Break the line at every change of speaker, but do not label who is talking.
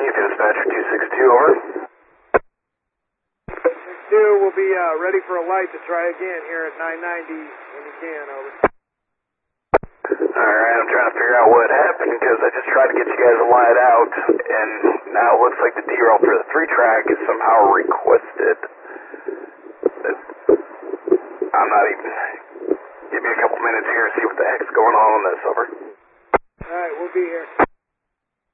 for dispatcher 262, over.
2 will be ready for a light to try again here at 990 when you can, over.
Alright, I'm trying to figure out what happened because I just tried to get you guys a light out, and now it looks like the derail for the 3-track is somehow requested. I'm not even... Give me a couple minutes here and see what the heck's going on this, over.
Alright, we'll be here.